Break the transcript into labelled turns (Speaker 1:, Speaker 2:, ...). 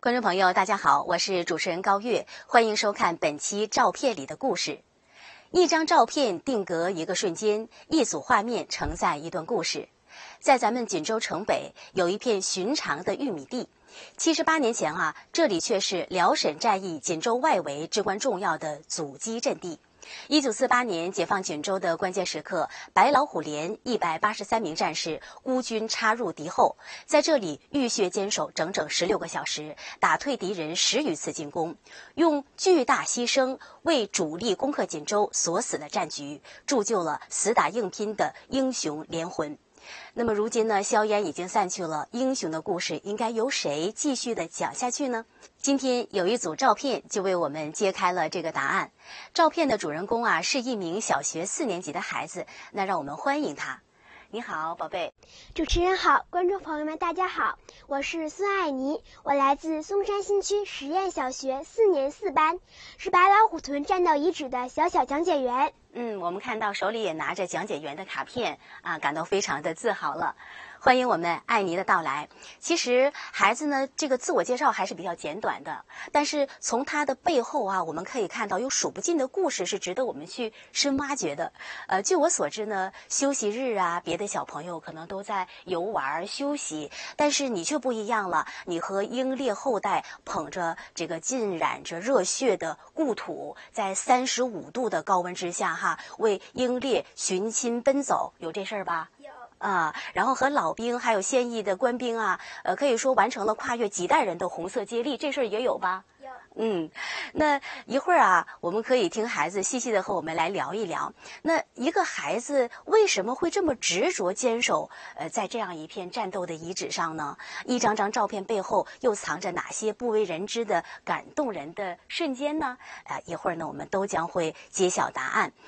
Speaker 1: 观众朋友，大家好，我是主持人高月，欢迎收看本期照片里的故事。一张照片定格一个瞬间，一组画面承载一段故事。在咱们锦州城北有一片寻常的玉米地，78年前这里却是辽沈战役锦州外围至关重要的阻击阵地。1948年解放锦州的关键时刻，白老虎连183名战士孤军插入敌后，在这里浴血坚守整整16个小时，打退敌人10余次进攻，用巨大牺牲为主力攻克锦州所死的战局，铸就了死打硬拼的英雄连魂。那么如今呢，硝烟已经散去了，英雄的故事应该由谁继续的讲下去呢？今天有一组照片就为我们揭开了这个答案。照片的主人公是一名小学4年级的孩子，那让我们欢迎他。你好，宝贝。
Speaker 2: 主持人好，观众朋友们大家好，我是孙爱妮，我来自松山新区实验小学4年4班，是白老虎屯战斗遗址的小讲解员。
Speaker 1: 我们看到手里也拿着讲解员的卡片感到非常的自豪了。欢迎我们爱妮的到来。其实孩子呢，这个自我介绍还是比较简短的，但是从他的背后我们可以看到有数不尽的故事是值得我们去深挖掘的。据我所知呢，休息日别的小朋友可能都在游玩休息，但是你却不一样了，你和英烈后代捧着这个浸染着热血的故土，在35度的高温之下为英烈寻亲奔走，有这事儿吧？有。然后和老兵还有现役的官兵可以说完成了跨越几代人的红色接力，这事儿也有吧？有。那一会儿我们可以听孩子细细的和我们来聊一聊，那一个孩子为什么会这么执着坚守在这样一片战斗的遗址上呢？一张张照片背后又藏着哪些不为人知的感动人的瞬间呢？一会儿呢，我们都将会揭晓答案。